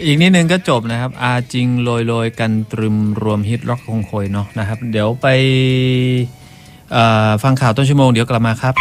อีกนิดนึงก็จบนะครับอาจริงโรยกันตรึมรวมฮิตร็อกคงคอยเนาะนะครับเดี๋ยวไปฟังข่าวต้นชั่วโมงเดี๋ยวกลับมาครับ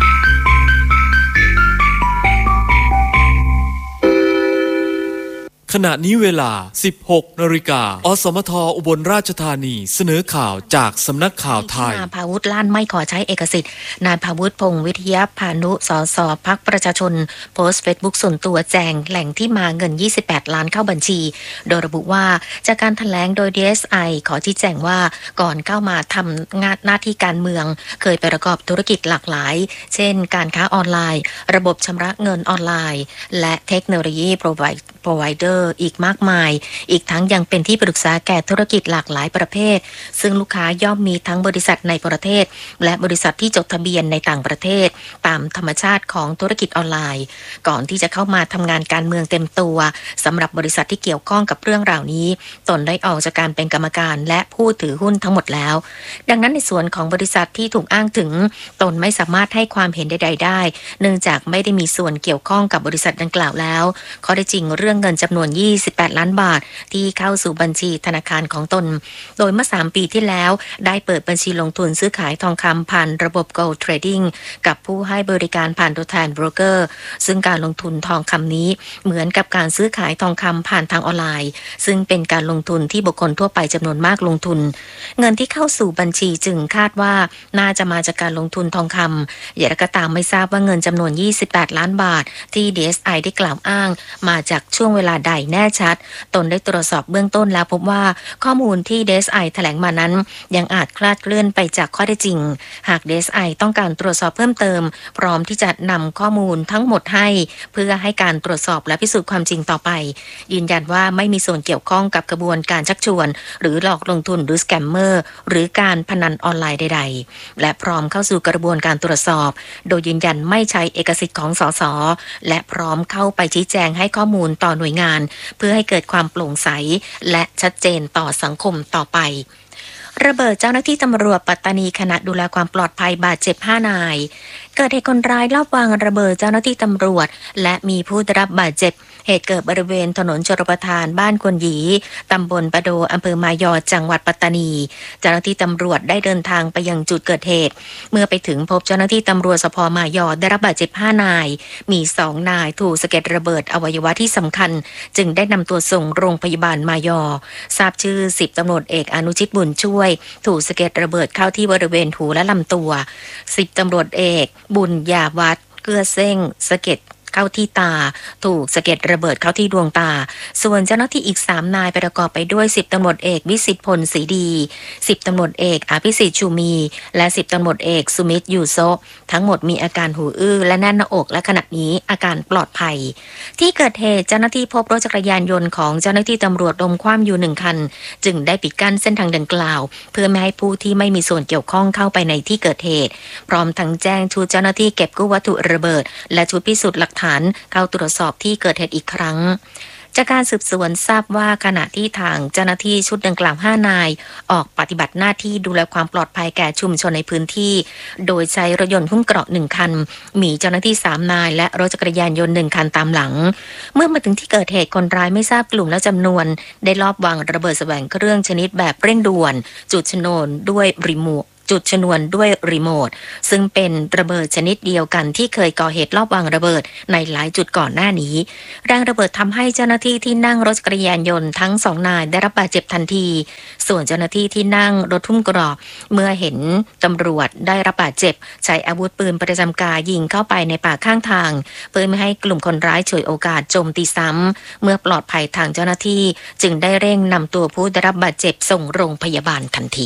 ขณะนี้เวลา 16 นาฬิกาอสมทอุบลราชธานีเสนอข่าวจากสำนักข่าวไทยนายภาวุฒิลั่นไม่ขอใช้เอกสิทธิ์นายภาวุฒิพงษ์วิทยาพานุสสพรรคประชาชนโพสต์เฟซบุ๊กส่วนตัวแจงแหล่งที่มาเงิน28ล้านเข้าบัญชีโดยระบุว่าจากการแถลงโดย DSI ขอชี้แจงว่าก่อนเข้ามาทำงานหน้าที่การเมืองเคยประกอบธุรกิจหลากหลายเช่นการค้าออนไลน์ระบบชำระเงินออนไลน์และเทคโนโลยีprovider อีกมากมายอีกทั้งยังเป็นที่ปรึกษาแก่ธุรกิจหลากหลายประเภทซึ่งลูกค้าย่อมมีทั้งบริษัทในประเทศและบริษัทที่จดทะเบียนในต่างประเทศตามธรรมชาติของธุรกิจออนไลน์ก่อนที่จะเข้ามาทำงานการเมืองเต็มตัวสำหรับบริษัทที่เกี่ยวข้องกับเรื่องราวนี้ตนได้ออกจากการเป็นกรรมการและผู้ถือหุ้นทั้งหมดแล้วดังนั้นในส่วนของบริษัทที่ถูกอ้างถึงตนไม่สามารถให้ความเห็นใดๆได้เนื่องจากไม่ได้มีส่วนเกี่ยวข้องกับบริษัทดังกล่าวแล้วข้อเท็จจริงเรื่องเงินจำนวน28ล้านบาทที่เข้าสู่บัญชีธนาคารของตนโดยเมื่อ3ปีที่แล้วได้เปิดบัญชีลงทุนซื้อขายทองคำผ่านระบบ Gold Trading กับผู้ให้บริการผ่านตัวแทนโบรกเกอร์ซึ่งการลงทุนทองคำนี้เหมือนกับการซื้อขายทองคำผ่านทางออนไลน์ซึ่งเป็นการลงทุนที่บุคคลทั่วไปจำนวนมากลงทุนเงินที่เข้าสู่บัญชีจึงคาดว่าน่าจะมาจากการลงทุนทองคำอย่างไรก็ตามไม่ทราบว่าเงินจำนวน28ล้านบาทที่ DSI ได้กล่าวอ้างมาจากช่วงเวลาใดแน่ชัดตนได้ตรวจสอบเบื้องต้นแล้วพบว่าข้อมูลที่ DSI แถลงมานั้นยังอาจคลาดเคลื่อนไปจากข้อเท็จจริงหาก DSI ต้องการตรวจสอบเพิ่มเติมพร้อมที่จะนำข้อมูลทั้งหมดให้เพื่อให้การตรวจสอบและพิสูจน์ความจริงต่อไปยืนยันว่าไม่มีส่วนเกี่ยวข้องกับกระบวนการชักชวนหรือหลอกลงทุนหรือสแกมเมอร์หรือการพนันออนไลน์ใดๆและพร้อมเข้าสู่กระบวนการตรวจสอบโดยยืนยันไม่ใช้เอกสิทธิ์ของสสและพร้อมเข้าไปชี้แจงให้ข้อมูลต่อหน่วยงานเพื่อให้เกิดความโปร่งใสและชัดเจนต่อสังคมต่อไประเบิดเจ้าหน้าที่ตำรวจปัตตานีขณะดูแลความปลอดภัยบาดเจ็บ5นายเกิดเหตุคนร้ายลอบวางระเบิดเจ้าหน้าที่ตำรวจและมีผู้ได้รับบาดเจ็บเหตุเกิดบริเวณถนนชลประทานบ้านควนหยีตำบลปะโดอำเภอมายอจังหวัดปัตตานีเจ้าหน้าที่ตำรวจได้เดินทางไปยังจุดเกิดเหตุเมื่อไปถึงพบเจ้าหน้าที่ตำรวจสภ.มายอได้รับบาดเจ็บ5นายมี2นายถูกสะเก็ดระเบิดอวัยวะที่สำคัญจึงได้นำตัวส่งโรงพยาบาลมายอทราบชื่อ10ตำรวจเอกอนุชิตบุญช่วยถูกสะเก็ดระเบิดเข้าที่บริเวณหูและลำตัว10ตำรวจเอกบุญญาวัฒน์เกื้อเซ้งสะเก็ดเข้าที่ตาถูกสะเก็ดระเบิดเข้าที่ดวงตาส่วนเจ้าหน้าที่อีก3นายประกอบไปด้วย10ตำรวจเอกวิสิทธิ์พลศรีดี10ตำรวจเอกอภิสิทธิ์ชูมีและ10ตำรวจเอกสุมิตรยูโซทั้งหมดมีอาการหูอื้อและแน่นหน้าอกและขณะนี้อาการปลอดภัยที่เกิดเหตุเจ้าหน้าที่พบรถจักรยานยนต์ของเจ้าหน้าที่ตำรวจล้มคว่ำอยู่1คันจึงได้ปิดกั้นเส้นทางดังกล่าวเพื่อไม่ให้ผู้ที่ไม่มีส่วนเกี่ยวข้องเข้าไปในที่เกิดเหตุพร้อมทั้งแจ้งชุดเจ้าหน้าที่เก็บกู้วัตถุระเบิดและชุดพิสูจน์หลักฐานเข้าตรวจสอบที่เกิดเหตุอีกครั้งจากการสืบสวนทราบว่าขณะที่ทางเจ้าหน้าที่ชุดดังกล่าว5นายออกปฏิบัติหน้าที่ดูแลความปลอดภัยแก่ชุมชนในพื้นที่โดยใช้รถยนต์หุ้มเกราะ1คันมีเจ้าหน้าที่3นายและรถจักรยานยนต์1คันตามหลังเมื่อมาถึงที่เกิดเหตุคนร้ายไม่ทราบกลุ่มและจำนวนได้ลอบวางระเบิดแสวงเครื่องชนิดแบบเร่งด่วนจุดชนวนด้วยรีโมทซึ่งเป็นระเบิดชนิดเดียวกันที่เคยก่อเหตุลอบวางระเบิดในหลายจุดก่อนหน้านี้แรงระเบิดทำให้เจ้าหน้าที่ที่นั่งรถจักรยานยนต์ทั้ง2นายได้รับบาดเจ็บทันทีส่วนเจ้าหน้าที่ที่นั่งรถหุ้มเกราะเมื่อเห็นตำรวจได้รับบาดเจ็บใช้อาวุธปืนประจำกายยิงเข้าไปในป่าข้างทางเพื่อไม่ให้กลุ่มคนร้ายฉวยโอกาสโจมตีซ้ำเมื่อปลอดภัยทางเจ้าหน้าที่จึงได้เร่งนำตัวผู้ได้รับบาดเจ็บส่งโรงพยาบาลทันที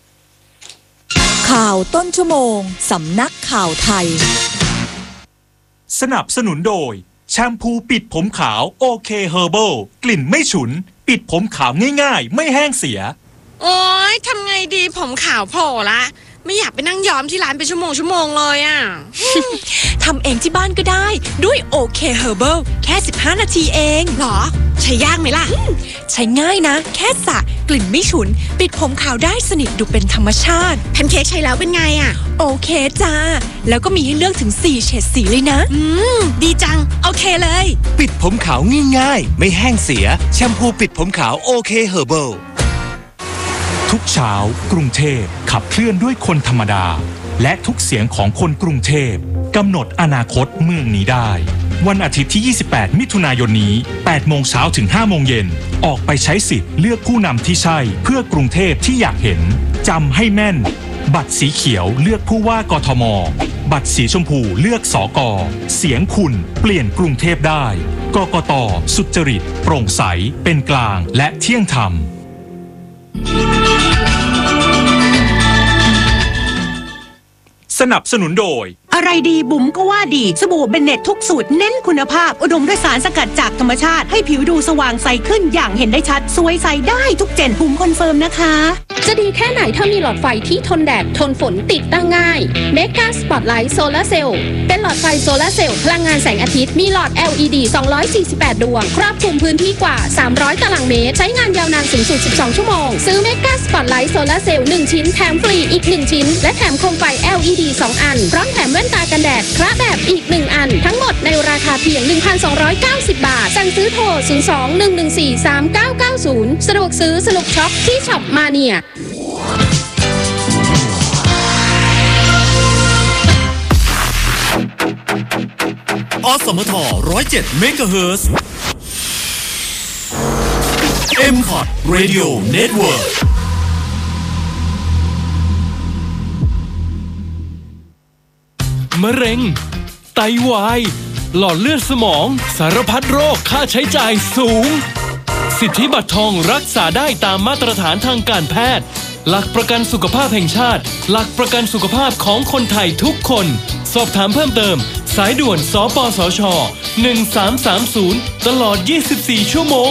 ข่าวต้นชั่วโมงสำนักข่าวไทยสนับสนุนโดยแชมพูปิดผมขาวโอเคเฮอร์เบิลกลิ่นไม่ฉุนปิดผมขาวง่ายๆไม่แห้งเสียโอ๊ยทำไงดีผมขาวโผล่ละไม่อยากไปนั่งย้อมที่ร้านเป็นชั่วโมงเลยอ่ะทำเองที่บ้านก็ได้ด้วยโอเคเฮอร์เบิลแค่15นาทีเองหรอใช้ยากไหมล่ะใช้ง่ายนะ แค่สระกลิ่นไม่ฉุนปิดผมขาวได้สนิทดูเป็นธรรมชาติแพนเค้กใช้แล้วเป็นไงอ่ะโอเคจ้าแล้วก็มีให้เลือกถึง4เฉดสีเลยนะดีจังโอเคเลยปิดผมขาวง่ายๆไม่แห้งเสียแชมพูปิดผมขาวโอเคเฮอร์เบิลทุกเช้ากรุงเทพขับเคลื่อนด้วยคนธรรมดาและทุกเสียงของคนกรุงเทพกำหนดอนาคตเมืองนี้ได้วันอาทิตย์ที่28มิถุนายนนี้8โมงเช้าถึง5โมงเย็นออกไปใช้สิทธิ์เลือกผู้นำที่ใช่เพื่อกรุงเทพที่อยากเห็นจำให้แม่นบัตรสีเขียวเลือกผู้ว่ากทมบัตรสีชมพูเลือกสก.เสียงคุณเปลี่ยนกรุงเทพได้กกต.สุจริตโปร่งใสเป็นกลางและเที่ยงธรรมสนับสนุนโดยอะไรดีบุ๋มก็ว่าดีสบู่เบนเน็ตทุกสูตรเน้นคุณภาพอุดมด้วยสารสกัดจากธรรมชาติให้ผิวดูสว่างใสขึ้นอย่างเห็นได้ชัดสวยใสได้ทุกเจนบุ๋มคอนเฟิร์มนะคะจะดีแค่ไหนถ้ามีหลอดไฟที่ทนแดดทนฝนติดตั้งง่ายเมกาสปอตไลท์โซลาร์เซลล์เป็นหลอดไฟโซลาร์เซลล์พลังงานแสงอาทิตย์มีหลอด LED 248ดวงครอบคลุมพื้นที่กว่า300ตารางเมตรใช้งานยาวนานสูงสุด12ชั่วโมงซื้อเมกาสปอตไลท์โซลาร์เซลล์1ชิ้นแถมฟรีอีก1ชิ้นและแถมโคมไฟ LED 2อันพร้อมแถมแว่นตากันแดดพระแบบอีก1อันทั้งหมดในราคาเพียง 1,290 บาทสั่งซื้อโทร 02-114-3990 สะดวกซื้อสนุกช็อปที่ช็อปมาเนียอสมท107เมกะเฮิรตซ์ M-Pod Radio Networkมะเร็งไตวายหลอดเลือดสมองสารพัดโรคค่าใช้จ่ายสูงสิทธิบัตรทองรักษาได้ตามมาตรฐานทางการแพทย์หลักประกันสุขภาพแห่งชาติหลักประกันสุขภาพของคนไทยทุกคนสอบถามเพิ่มเติมสายด่วนสปสช1330ตลอด24ชั่วโมง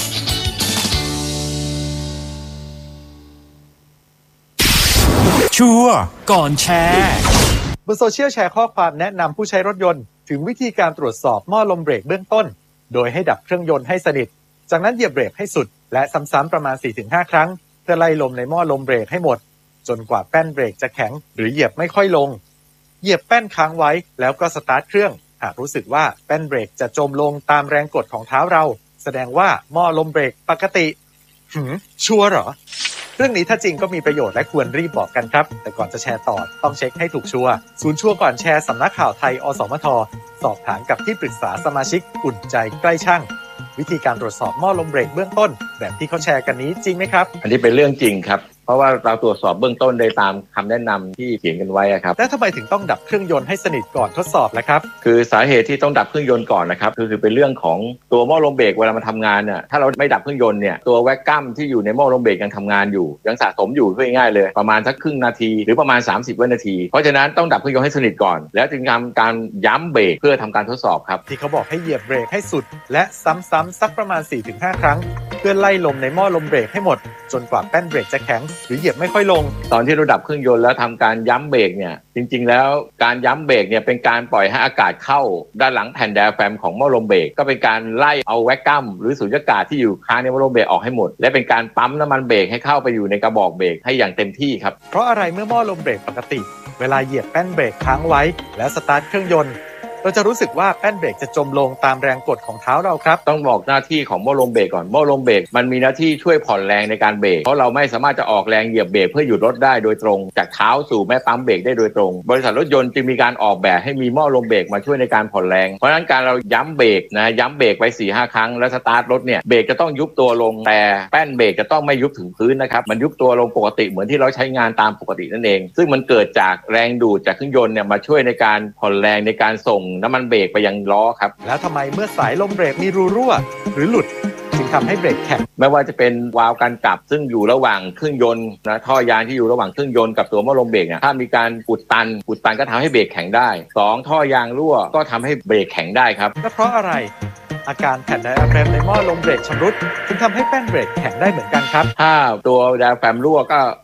ชัวร์ก่อนแชร์บนโซเชียลแชร์ข้อความแนะนำผู้ใช้รถยนต์ถึงวิธีการตรวจสอบหม้อลมเบรกเบื้องต้นโดยให้ดับเครื่องยนต์ให้สนิทจากนั้นเหยียบเบรกให้สุดและซ้ำๆประมาณ 4-5 ครั้งเพื่อไล่ลมในหม้อลมเบรกให้หมดจนกว่าแป้นเบรกจะแข็งหรือเหยียบไม่ค่อยลงเหยียบแป้นค้างไว้แล้วก็สตาร์ทเครื่องหากรู้สึกว่าแป้นเบรกจะจมลงตามแรงกดของเท้าเราแสดงว่าหม้อลมเบรกปกติชัวร์เหรอเรื่องนี้ถ้าจริงก็มีประโยชน์และควรรีบบอกกันครับแต่ก่อนจะแชร์ต่อต้องเช็คให้ถูกชัวร์ศูนย์ชัวร์ก่อนแชร์สำนักข่าวไทยอสมทสอบถามกับที่ปรึกษาสมาชิกอุ่นใจใกล้ช่างวิธีการตรวจสอบหม้อลมเบรกเบื้องต้นแบบที่เขาแชร์กันนี้จริงไหมครับอันนี้เป็นเรื่องจริงครับเพราะว่าเราตรวจสอบเบื้องต้นได้ตามคำแนะนำที่เขียนกันไว้ครับแล้วทำไมถึงต้องดับเครื่องยนต์ให้สนิทก่อนทดสอบล่ะครับคือสาเหตุที่ต้องดับเครื่องยนต์ก่อนนะครับคือเป็นเรื่องของตัวหม้อลมเบรกเวลามันทำงานเนี่ยถ้าเราไม่ดับเครื่องยนต์เนี่ยตัวแวคกัมที่อยู่ในหม้อลมเบรกยังทำงานอยู่ยังสะสมอยู่ง่ายๆเลยประมาณสักครึ่งนาทีหรือประมาณ30วินาทีเพราะฉะนั้นต้องดับเครื่องยนต์ให้สนิทก่อนแล้วจึงทำการย้ำเบรกเพื่อทำการทดสอบครับที่เขาบอกให้เหยียบเบรกให้สุดและซ้ำๆสักประมาณ 4-5 ครั้งเพื่อไล่ลมในหม้อลมเบรกให้หมดจนกว่าแป้นเบรกจะแข็งหรือเหยียบไม่ค่อยลงตอนที่เราดับเครื่องยนต์แล้วทำการย้ำเบรกเนี่ยจริงๆแล้วการย้ำเบรกเนี่ยเป็นการปล่อยให้อากาศเข้าด้านหลังแผ่นไดอะแฟรมของหม้อลมเบรกก็เป็นการไล่เอาแวคกัมหรือสุญญากาศที่อยู่ค้างในหม้อลมเบรกออกให้หมดและเป็นการปั๊มน้ำมันเบรกให้เข้าไปอยู่ในกระบอกเบรกให้อย่างเต็มที่ครับเพราะอะไรเมื่อหม้อลมเบรกปกติเวลาเหยียบแป้นเบรกค้างไว้แล้วสตาร์ทเครื่องยนต์เราจะรู้สึกว่าแป้นเบรกจะจมลงตามแรงกดของเท้าเราครับต้องบอกหน้าที่ของหม้อลมเบรกก่อนหม้อลมเบรกมันมีหน้าที่ช่วยผ่อนแรงในการเบรกเพราะเราไม่สามารถจะออกแรงเหยียบเบรกเพื่อหยุดรถได้โดยตรงจากเท้าสู่แม่ปั๊มเบรกได้โดยตรงบริษัทรถยนต์จึงมีการออกแบบให้มีหม้อลมเบรกมาช่วยในการผ่อนแรงเพราะฉะนั้นการเราย้ำเบรกนะย้ำเบรกไว้ 4-5 ครั้งแล้วสตาร์ทรถเนี่ยเบรกจะต้องยุบตัวลงแต่แป้นเบรกจะต้องไม่ยุบถึงพื้นนะครับมันยุบตัวลงปกติเหมือนที่เราใช้งานตามปกตินั่นเองซึ่งมันเกิดจากแรงดูดจากเครื่องยนต์เนี่ยมาช่วยในการผ่อนแรงในการส่งน้ำมันเบรกไปยังล้อครับแล้วทำไมเมื่อสายลมเบรกมีรูรั่วหรือหลุดจึงทำให้เบรกแข็งไม่ว่าจะเป็นวาล์วการกลับซึ่งอยู่ระหว่างเครื่องยนต์นะท่อยางที่อยู่ระหว่างเครื่องยนต์กับตัวหม้อลมเบรกเนี่ยถ้ามีการอุดตันก็ทำให้เบรกแข็งได้2ท่อยางรั่วก็ทำให้เบรกแข็งได้ครับและเพราะอะไรอาการแผ่นไดอะแฟรมในหม้อลมเบรกชำรุดจึงทำให้แป้นเบรกแข็งได้เหมือนกันครับถ้าตัวไดอะแฟรมรั่วก็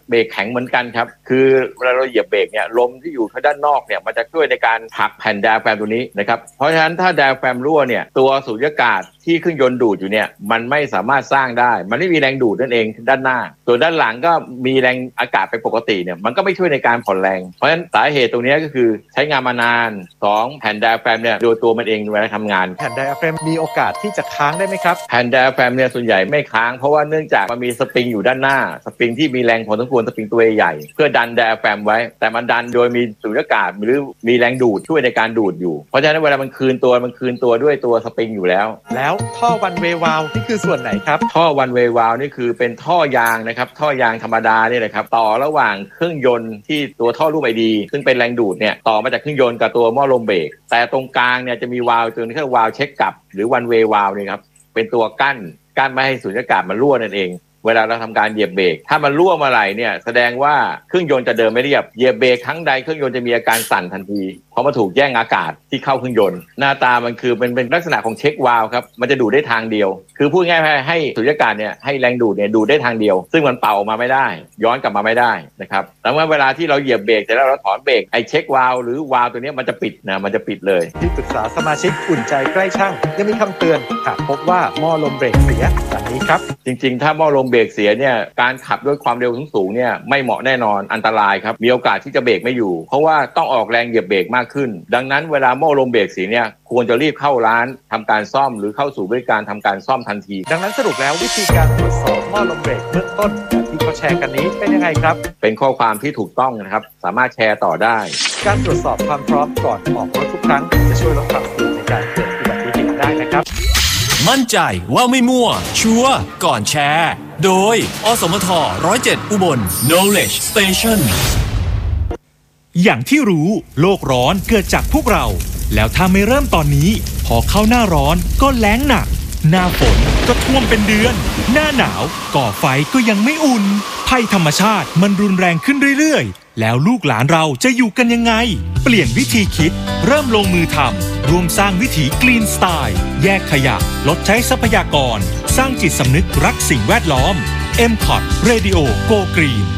เบรกแข็งเหมือนกันครับคือเวลาเราเหยียบเบรกเนี่ยลมที่อยู่ด้านนอกเนี่ยมันจะช่วยในการผลักแผ่นไดอะแฟรมตัวนี้นะครับเพราะฉะนั้นถ้าไดอะแฟรมรั่วเนี่ยตัวสูญญากาศที่เครื่องยนต์ดูดอยู่เนี่ยมันไม่สามารถสร้างได้มันไม่มีแรงดูดนั่นเองด้านหน้าส่วนด้านหลังก็มีแรงอากาศเป็นปกติเนี่ยมันก็ไม่ช่วยในการผ่อนแรงเพราะฉะนั้นสาเหตุตรงนี้ก็คือใช้งานมานาน2แผ่นไดอะแฟรมเนี่ยโดยตัวมันเองเวลาทำงานแผ่นไดอะแฟรมมีโอกาสที่จะค้างได้ไหมครับแผ่นไดอะแฟรมเนี่ยส่วนใหญ่ไม่ค้างเพราะว่าเนื่องจากมันมีสปริงอยู่ด้านหน้าสปริงที่มีแรงพอสมควรสปริงตัวใหญ่เพื่อดันไดอะแฟรมไว้แต่มันดันโดยมีสูญญากาศหรือมีแรงดูดช่วยในการดูดอยู่เพราะฉะนั้นเวลามันคืนตัวด้วยตัวสปริงอยู่แล้วท่อวันเววาลนี่คือส่วนไหนครับท่อวันเววาลนี่คือเป็นท่อยางนะครับท่อยางธรรมดานี่แหละครับต่อระหว่างเครื่องยนต์ที่ตัวท่อรูปไอดีซึ่งเป็นแรงดูดเนี่ยต่อมาจากเครื่องยนต์กับตัวหม้อลมเบรกแต่ตรงกลางเนี่ยจะมีวาล์วตัวนึงเรียกวาล์วเช็คกลับหรือวันเววาลนี่ครับเป็นตัวกั้นไม่ให้สูญญากาศมันรั่วนั่นเองเวลาเราทำการเหยียบเบรกถ้ามันรั่วเมื่อไหร่เนี่ยแสดงว่าเครื่องยนต์จะเดินไม่เรียบเหยียบเบรกครั้งใดเครื่องยนต์จะมีอาการสั่นทันทีเพราะมันถูกแย่งอากาศที่เข้าเครื่องยนต์หน้าตามันคือเป็นลักษณะของเช็ควาล์วครับมันจะดูดได้ทางเดียวคือพูดง่ายๆให้สูญญากาศเนี่ยให้แรงดูดเนี่ยดูดได้ทางเดียวซึ่งมันเป่าออกมาไม่ได้ย้อนกลับมาไม่ได้นะครับแต่เวลาที่เราเหยียบเบรกแต่แล้วเราถอนเบรกไอ้เช็ควาล์วหรือวาล์วตัวนี้มันจะปิดนะมันจะปิดเลยที่ปรึกษาสมาชิกอุ่นใจใกล้ช่างยังมีคำเตือนหากพบว่าหม้อลมเบรกเสียแบบนี้ครับจริงๆถ้าหม้อลมเบรกเสียเนี่ยการขับด้วยความเร็วสูงเนี่ยไม่เหมาะแน่นอนอันตรายครับมีโอกาสที่จะเบรกไม่อยู่เพราะว่าต้องออกแรงเหยียบเบรกมากขึ้นดังนั้นเวลาหม้อลมเบรกเสียเนี่ยควรจะรีบเข้าร้านทำการซ่อมหรือเข้าสู่บริการทำการซ่อมทันทีดังนั้นสรุปแล้ววิธีการตรวจสอบหม้อลมเบรกเบื้องต้นแบบที่เขาแชร์กันนี้เป็นยังไงครับเป็นข้อความที่ถูกต้องนะครับสามารถแชร์ต่อได้การตรวจสอบความพร้อมก่อนออกรถทุกครั้งจะช่วยลดความเสี่ยงในการเกิดอุบัติเหตุได้นะครับมั่นใจว่าไม่มั่วชัวร์ก่อนแชร์โดยอสมท107อุบล Knowledge Station อย่างที่รู้โลกร้อนเกิดจากพวกเราแล้วถ้าไม่เริ่มตอนนี้พอเข้าหน้าร้อนก็แล้งหนักหน้าฝนก็ท่วมเป็นเดือนหน้าหนาวก่อไฟก็ยังไม่อุ่นภัยธรรมชาติมันรุนแรงขึ้นเรื่อยๆแล้วลูกหลานเราจะอยู่กันยังไงเปลี่ยนวิธีคิดเริ่มลงมือทำร่วมสร้างวิถี Green Style แยกขยะลดใช้ทรัพยากรสร้างจิตสำนึกรักสิ่งแวดล้อม MCOT Radio Go Green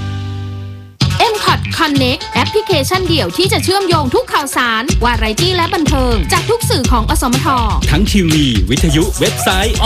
MCOT Connect แอปพลิเคชันเดี่ยวที่จะเชื่อมโยงทุกข่าวสารวาไรตี้และบันเทิงจากทุกสื่อของอสมททั้งทีวีวิทยุเว็บไซต์